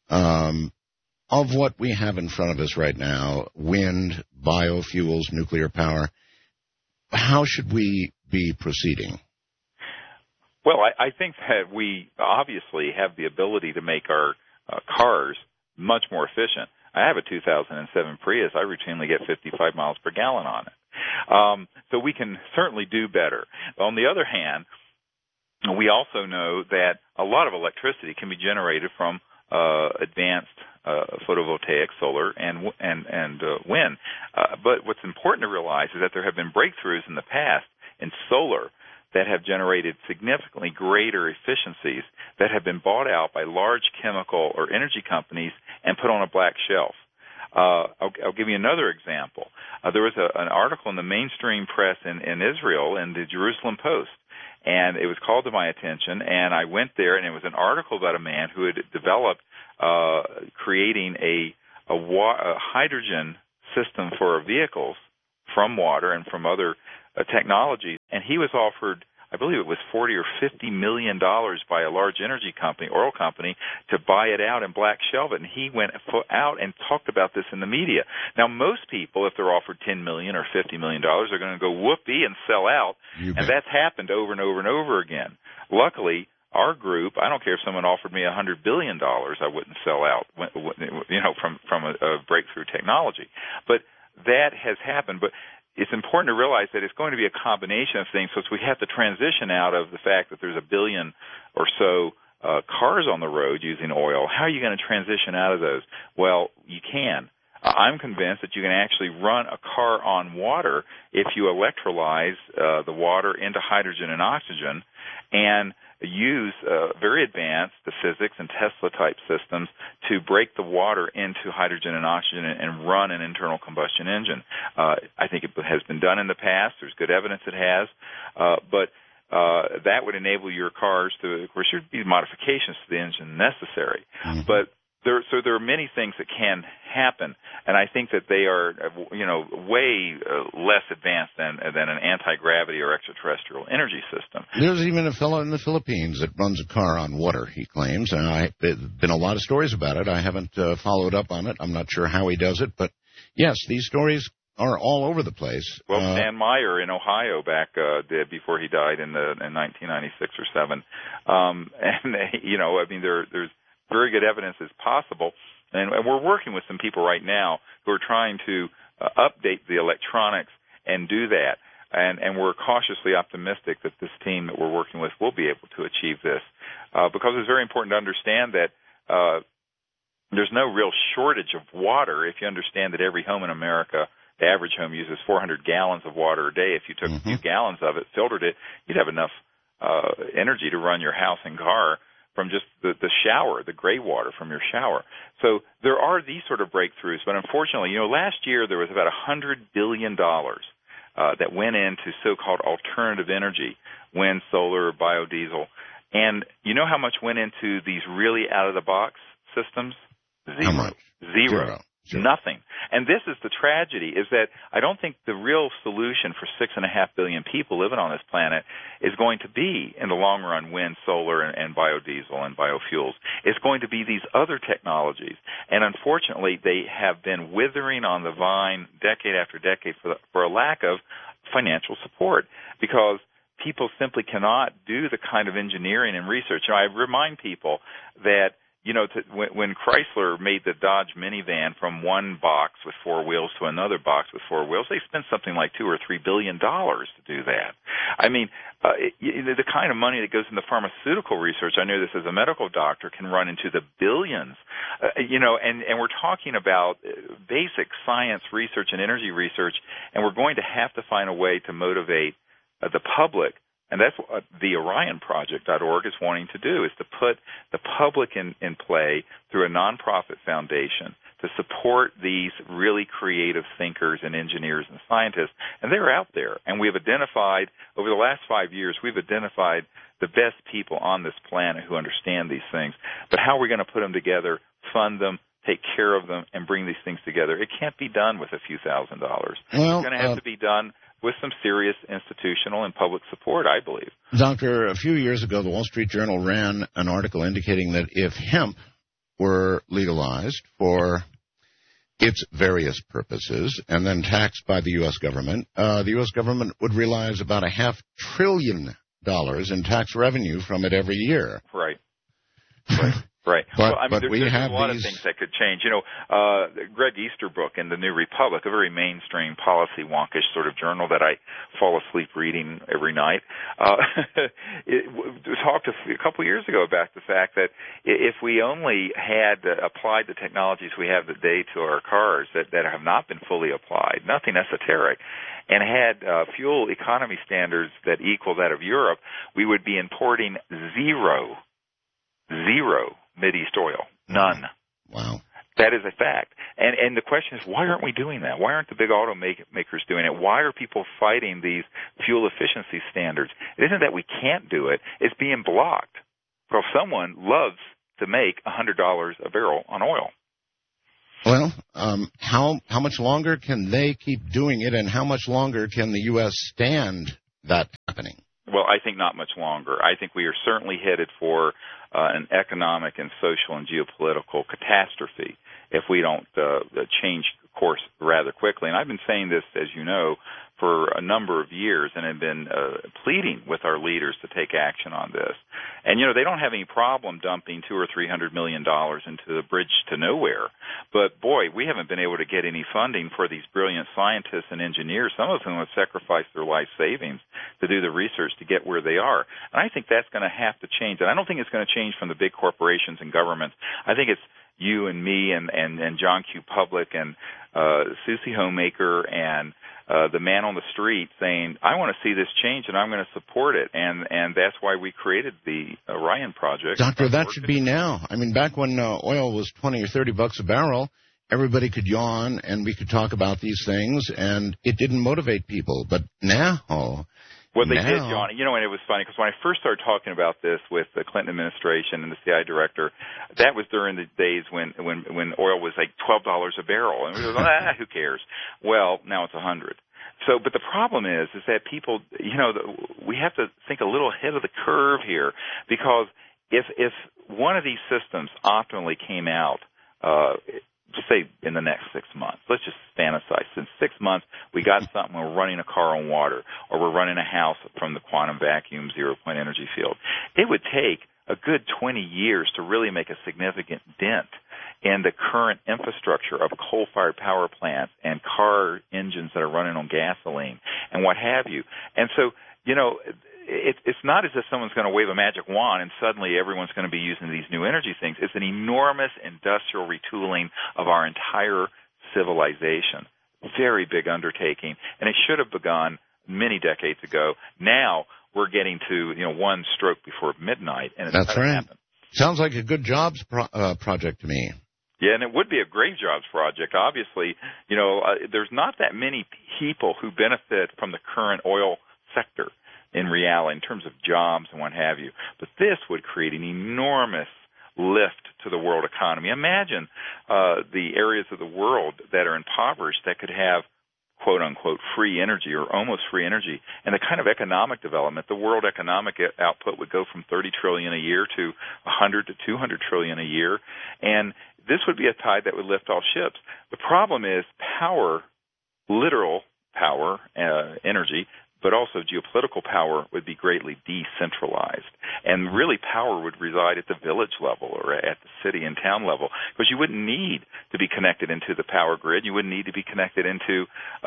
of what we have in front of us right now, wind, biofuels, nuclear power, how should we be proceeding? Well, I think that we obviously have the ability to make our cars much more efficient. I have a 2007 Prius. I routinely get 55 miles per gallon on it. So we can certainly do better. On the other hand, we also know that a lot of electricity can be generated from advanced photovoltaic, solar, and wind. But what's important to realize is that there have been breakthroughs in the past in solar that have generated significantly greater efficiencies that have been bought out by large chemical or energy companies and put on a black shelf. I'll give you another example. There was an article in the mainstream press in Israel in the Jerusalem Post, and it was called to my attention, and I went there, and it was an article about a man who had developed creating a hydrogen system for vehicles from water and from other technologies, and he was offered, I believe it was $40 or $50 million by a large energy company, oil company, to buy it out and black shelve it. And he went out and talked about this in the media. Now, most people, if they're offered $10 million or $50 million, are going to go whoopee and sell out. And that's happened over and over and over again. Luckily, our group, I don't care if someone offered me $100 billion, I wouldn't sell out, from a breakthrough technology. But that has happened. But it's important to realize that it's going to be a combination of things. So we have to transition out of the fact that there's a billion or so cars on the road using oil. How are you going to transition out of those? Well, you can. I'm convinced that you can actually run a car on water if you electrolyze the water into hydrogen and oxygen and use very advanced, the physics and Tesla-type systems to break the water into hydrogen and oxygen and run an internal combustion engine. I think it has been done in the past. There's good evidence it has. But that would enable your cars to, of course, there would be modifications to the engine necessary. Mm-hmm. But there are many things that can happen, and I think that they are, way less advanced than an anti-gravity or extraterrestrial energy system. There's even a fellow in the Philippines that runs a car on water, he claims, and there's been a lot of stories about it. I haven't followed up on it. I'm not sure how he does it, but yes, these stories are all over the place. Well, Stan Meyer in Ohio did before he died in 1996 or 7, and there's very good evidence is possible, and we're working with some people right now who are trying to update the electronics and do that, and we're cautiously optimistic that this team that we're working with will be able to achieve this, because it's very important to understand that there's no real shortage of water if you understand that every home in America, the average home uses 400 gallons of water a day. If you took a few gallons of it, filtered it, you'd have enough energy to run your house and car from just the shower, the gray water from your shower. So there are these sort of breakthroughs, but unfortunately, last year there was about $100 billion that went into so-called alternative energy, wind, solar, biodiesel. And you know how much went into these really out-of-the-box systems? Zero. How much? Zero. Sure. Nothing. And this is the tragedy, is that I don't think the real solution for 6.5 billion people living on this planet is going to be, in the long run, wind, solar, and biodiesel and biofuels. It's going to be these other technologies. And unfortunately, they have been withering on the vine decade after decade for a lack of financial support, because people simply cannot do the kind of engineering and research. I remind people that when Chrysler made the Dodge minivan from one box with 4 wheels to another box with 4 wheels, they spent something like $2 or $3 billion to do that. I mean, the kind of money that goes into pharmaceutical research, I know this as a medical doctor, can run into the billions. And we're talking about basic science research and energy research, and we're going to have to find a way to motivate the public. And that's what the OrionProject.org is wanting to do, is to put the public in play through a nonprofit foundation to support these really creative thinkers and engineers and scientists. And they're out there. And we've identified, over the last 5 years, we've identified the best people on this planet who understand these things. But how are we going to put them together, fund them, take care of them, and bring these things together? It can't be done with a few $1,000s. It's going to have to be done with some serious institutional and public support, I believe. Doctor, a few years ago, the Wall Street Journal ran an article indicating that if hemp were legalized for its various purposes and then taxed by the U.S. government, the U.S. government would realize about $500 billion in tax revenue from it every year. Right. Right. There's a lot of things that could change. Greg Easterbrook in the New Republic, a very mainstream policy wonkish sort of journal that I fall asleep reading every night, talked a couple of years ago about the fact that if we only had applied the technologies we have today to our cars that have not been fully applied, nothing esoteric, and had fuel economy standards that equal that of Europe, we would be importing zero Mideast oil. None. Wow. That is a fact. And the question is, why aren't we doing that? Why aren't the big automakers doing it? Why are people fighting these fuel efficiency standards? It isn't that we can't do it. It's being blocked. Well, someone loves to make $100 a barrel on oil. Well, how much longer can they keep doing it, and how much longer can the U.S. stand that happening? Well, I think not much longer. I think we are certainly headed for an economic and social and geopolitical catastrophe if we don't change course rather quickly. And I've been saying this, as you know, for a number of years and have been pleading with our leaders to take action on this. And, they don't have any problem dumping $200 or $300 million into the bridge to nowhere. But, boy, we haven't been able to get any funding for these brilliant scientists and engineers. Some of them have sacrificed their life savings to do the research to get where they are. And I think that's going to have to change. And I don't think it's going to change from the big corporations and governments. I think it's you and me and John Q. Public and Susie Homemaker and the man on the street saying, I want to see this change and I'm going to support it. And that's why we created the Orion Project. Doctor, that should be now. I mean, back when oil was $20 or $30 a barrel, everybody could yawn and we could talk about these things and it didn't motivate people. But now... Well, they did, John. And it was funny because when I first started talking about this with the Clinton administration and the CI director, that was during the days when oil was like $12 a barrel. And we were like, who cares? Well, now it's $100. So, but the problem is that people, we have to think a little ahead of the curve here, because if one of these systems optimally came out, say in the next 6 months. Let's just fantasize. In 6 months, we got something, we're running a car on water, or we're running a house from the quantum vacuum zero-point energy field. It would take a good 20 years to really make a significant dent in the current infrastructure of coal-fired power plants and car engines that are running on gasoline and what have you. And so, it's not as if someone's going to wave a magic wand and suddenly everyone's going to be using these new energy things. It's an enormous industrial retooling of our entire civilization. Very big undertaking, and it should have begun many decades ago. Now we're getting to one stroke before midnight, and it's that's right. Happen. Sounds like a good jobs project to me. Yeah, and it would be a great jobs project. Obviously, there's not that many people who benefit from the current oil sector in reality, in terms of jobs and what have you. But this would create an enormous lift to the world economy. Imagine the areas of the world that are impoverished that could have, quote-unquote, free energy or almost free energy, and the kind of economic development. The world economic output would go from $30 trillion a year to $100 to $200 trillion a year, and this would be a tide that would lift all ships. The problem is power, literal power, energy, but also geopolitical power would be greatly decentralized. And really power would reside at the village level or at the city and town level, because you wouldn't need to be connected into the power grid. You wouldn't need to be connected into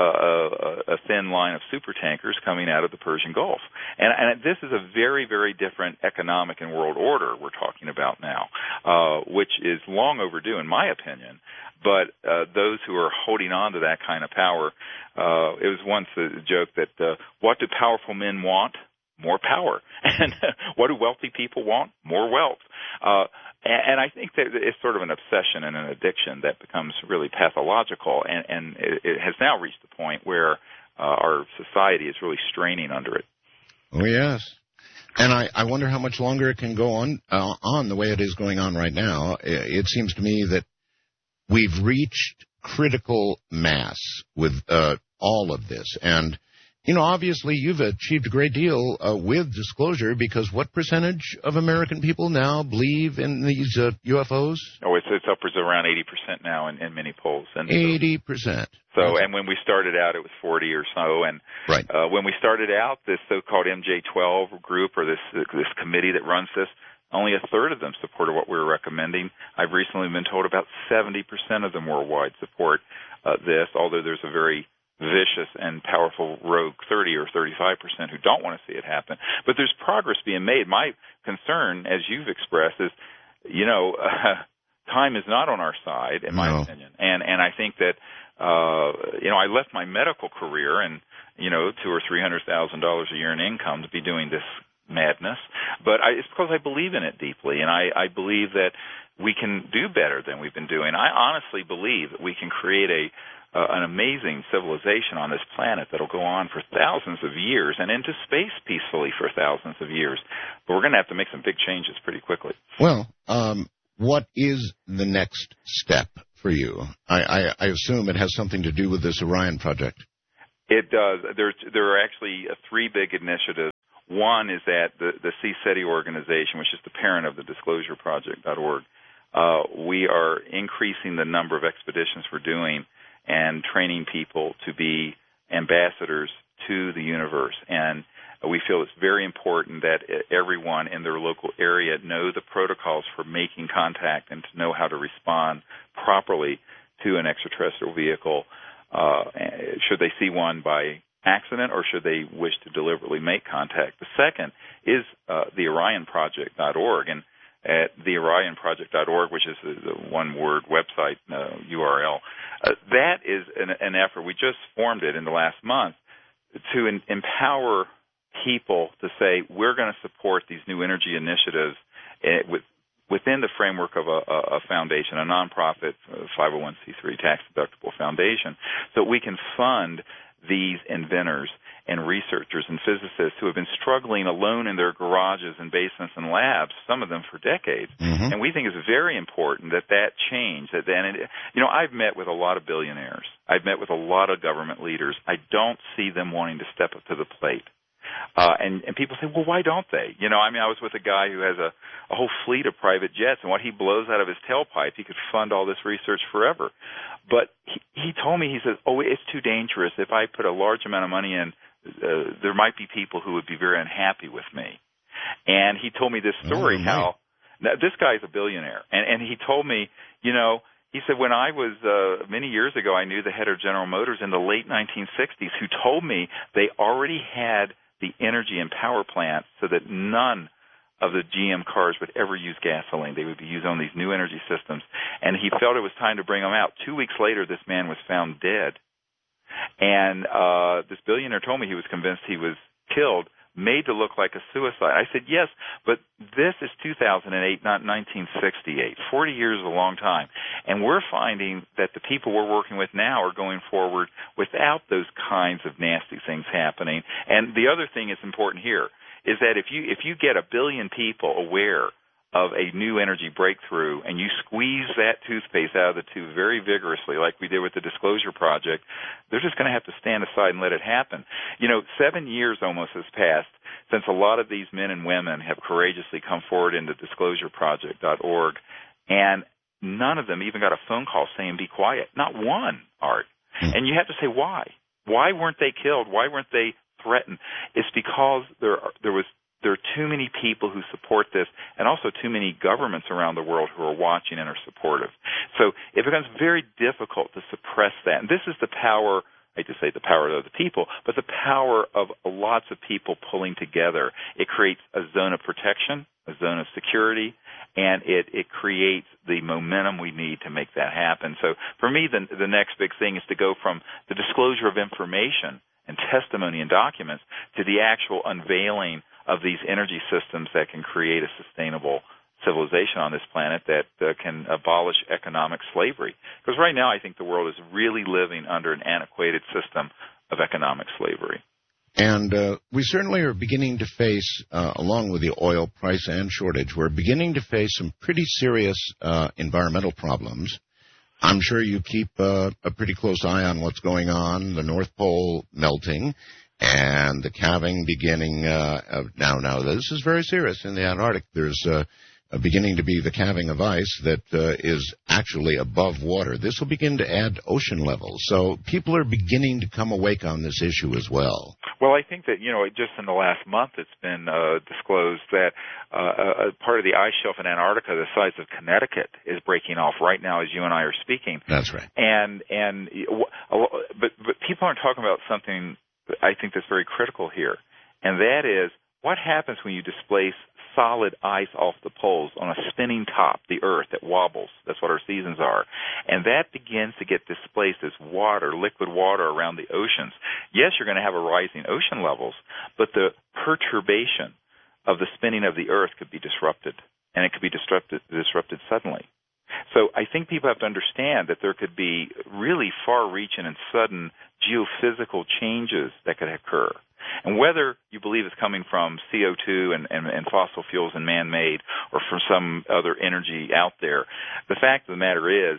a thin line of supertankers coming out of the Persian Gulf. And this is a very, very different economic and world order we're talking about now, which is long overdue in my opinion. But those who are holding on to that kind of power, it was once a joke that what do powerful men want? More power. And what do wealthy people want? More wealth. And I think that it's sort of an obsession and an addiction that becomes really pathological, and it has now reached the point where our society is really straining under it. Oh, yes. And I wonder how much longer it can go on the way it is going on right now. It seems to me that we've reached critical mass with all of this. And, obviously you've achieved a great deal with disclosure, because what percentage of American people now believe in these UFOs? Oh, it's upwards of around 80% now in many polls. And 80%. So, and when we started out, it was 40 or so. And right. When we started out, this so-called MJ12 group, or this committee that runs this, only a third of them supported what we were recommending. I've recently been told about 70% of them worldwide support this, although there's a very vicious and powerful rogue 30 or 35% who don't want to see it happen. But there's progress being made. My concern, as you've expressed, is, time is not on our side, in my opinion. And I think that, I left my medical career and, $200,000 or $300,000 a year in income to be doing this madness, but it's because I believe in it deeply, and I believe that we can do better than we've been doing. I honestly believe that we can create an amazing civilization on this planet that'll go on for thousands of years and into space peacefully for thousands of years. But we're going to have to make some big changes pretty quickly. Well, what is the next step for you? I assume it has something to do with this Orion project. It does. There are actually three big initiatives. One is that the CSETI organization, which is the parent of the disclosureproject.org, we are increasing the number of expeditions we're doing and training people to be ambassadors to the universe. And we feel it's very important that everyone in their local area know the protocols for making contact and to know how to respond properly to an extraterrestrial vehicle, should they see one by accident or should they wish to deliberately make contact. The second is the OrionProject.org, and at the OrionProject.org, which is the one-word website URL, that is an effort. We just formed it in the last month to empower people to say we're going to support these new energy initiatives within the framework of a foundation, a nonprofit 501c3 tax-deductible foundation, so we can fund these inventors and researchers and physicists who have been struggling alone in their garages and basements and labs, some of them for decades. Mm-hmm. And we think it's very important that change. I've met with a lot of billionaires. I've met with a lot of government leaders. I don't see them wanting to step up to the plate. And people say, well, why don't they? I was with a guy who has a whole fleet of private jets, and what he blows out of his tailpipe, he could fund all this research forever. But he told me, he says, it's too dangerous. If I put a large amount of money in, there might be people who would be very unhappy with me. And he told me this story, now, this guy's a billionaire, and he told me, he said, when I was, many years ago, I knew the head of General Motors in the late 1960s who told me they already had the energy and power plants so that none of the GM cars would ever use gasoline. They would be used on these new energy systems. And he felt it was time to bring them out. 2 weeks later, this man was found dead. And this billionaire told me he was convinced he was killed, made to look like a suicide. I said, yes, but this is 2008, not 1968. 40 years is a long time. And we're finding that the people we're working with now are going forward without those kinds of nasty things happening. And the other thing that's important here is that if you get 1 billion people aware of a new energy breakthrough and you squeeze that toothpaste out of the tube very vigorously like we did with the Disclosure Project, they're just going to have to stand aside and let it happen. 7 years almost has passed since a lot of these men and women have courageously come forward into disclosureproject.org, and none of them even got a phone call saying be quiet. Not one, Art. And you have to say why. Why weren't they killed? Why weren't they threatened? It's because there are too many people who support this, and also too many governments around the world who are watching and are supportive. So it becomes very difficult to suppress that. And this is the power, I hate to say the power of the people, but the power of lots of people pulling together. It creates a zone of protection, a zone of security, and it creates the momentum we need to make that happen. So for me, the next big thing is to go from the disclosure of information and testimony and documents to the actual unveiling of these energy systems that can create a sustainable civilization on this planet that can abolish economic slavery. Because right now I think the world is really living under an antiquated system of economic slavery. And we certainly are beginning to face, along with the oil price and shortage, we're beginning to face some pretty serious environmental problems. I'm sure you keep a pretty close eye on what's going on, the North Pole melting, and the calving beginning now this is very serious in the Antarctic. There's beginning to be the calving of ice that is actually above water. This will begin to add ocean levels. So people are beginning to come awake on this issue as well. Well, I think that, just in the last month it's been disclosed that a part of the ice shelf in Antarctica the size of Connecticut is breaking off right now as you and I are speaking. That's right. But people aren't talking about something I think that's very critical here, and that is what happens when you displace solid ice off the poles on a spinning top, the Earth, that wobbles. That's what our seasons are. And that begins to get displaced as water, liquid water around the oceans. Yes, you're going to have a rising ocean levels, but the perturbation of the spinning of the Earth could be disrupted. and it could be disrupted suddenly. So I think people have to understand that there could be really far-reaching and sudden geophysical changes that could occur. And whether you believe it's coming from CO2 and fossil fuels and man-made or from some other energy out there, the fact of the matter is,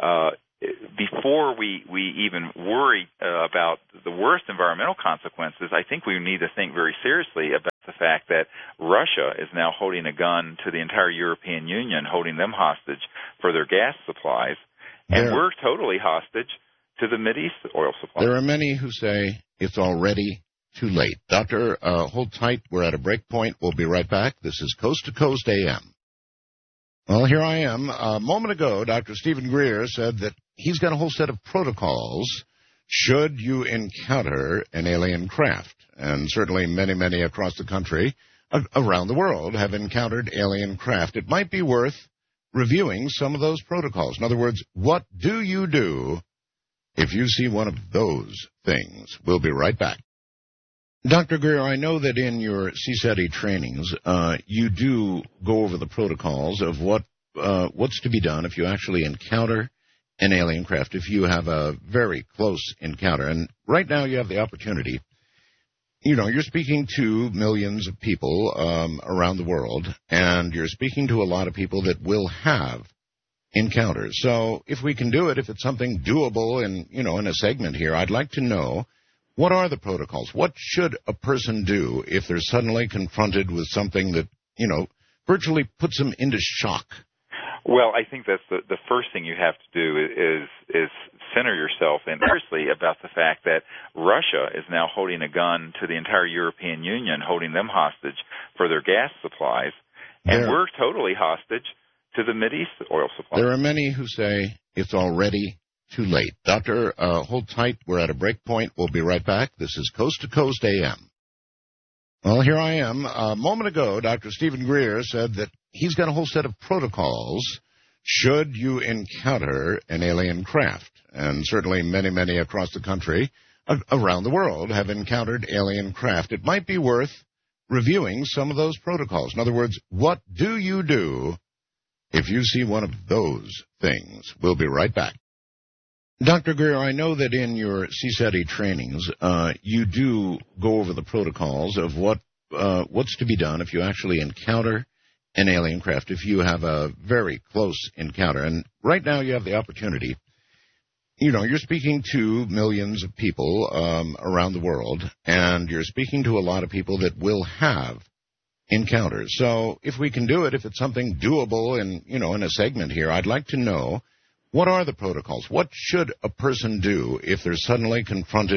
before we even worry about the worst environmental consequences, I think we need to think very seriously about the fact that Russia is now holding a gun to the entire European Union, holding them hostage for their gas supplies, and we're totally hostage to the Mideast oil supply. There are many who say it's already too late. Doctor, hold tight. We're at a break point. We'll be right back. This is Coast to Coast AM. Well, here I am. A moment ago, Dr. Stephen Greer said that he's got a whole set of protocols should you encounter an alien craft. And certainly many, many across the country, around the world, have encountered alien craft. It might be worth reviewing some of those protocols. In other words, what do you do if you see one of those things? We'll be right back. Dr. Greer, I know that in your CSETI trainings, you do go over the protocols of what's to be done if you actually encounter an alien craft, if you have a very close encounter. And right now you have the opportunity. You know, you're speaking to millions of people around the world, and you're speaking to a lot of people that will have encounters. So if we can do it, if it's something doable in a segment here, I'd like to know, what are the protocols? What should a person do if they're suddenly confronted with something that, virtually puts them into shock? Well, I think that's the first thing you have to do is center yourself and seriously about the fact that Russia is now holding a gun to the entire European Union, holding them hostage for their gas supplies, and we're totally hostage to the Mideast oil supply. There are many who say it's already too late. Doctor, hold tight. We're at a break point. We'll be right back. This is Coast to Coast AM. Well, here I am. A moment ago, Dr. Stephen Greer said that he's got a whole set of protocols should you encounter an alien craft. And certainly many, many across the country, around the world, have encountered alien craft. It might be worth reviewing some of those protocols. In other words, what do you do if you see one of those things? We'll be right back. Dr. Greer, I know that in your CSETI trainings, you do go over the protocols of what's to be done if you actually encounter an alien craft, if you have a very close encounter. And right now you have the opportunity. You're speaking to millions of people around the world, and you're speaking to a lot of people that will have encounters. So if we can do it, if it's something doable in a segment here, I'd like to know, what are the protocols? What should a person do if they're suddenly confronted